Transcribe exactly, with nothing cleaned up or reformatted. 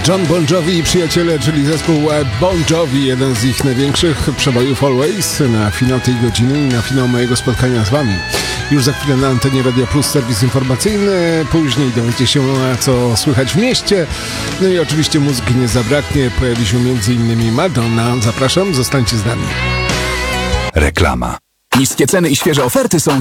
John Bon Jovi i przyjaciele, czyli zespół Bon Jovi, jeden z ich największych przebojów Always, na finał tej godziny i na finał mojego spotkania z wami. Już za chwilę na antenie Radia Plus serwis informacyjny, później dowiecie się, co słychać w mieście, no i oczywiście muzyki nie zabraknie, pojawi się między innymi Madonna. Zapraszam, zostańcie z nami. Reklama. Niskie ceny i świeże oferty są